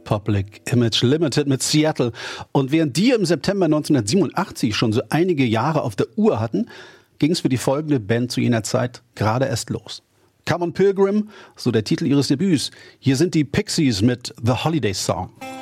Public Image Limited mit Seattle. Und während die im September 1987 schon so einige Jahre auf der Uhr hatten, ging es für die folgende Band zu jener Zeit gerade erst los. Come on Pilgrim, so der Titel ihres Debüts. Hier sind die Pixies mit The Holiday Song.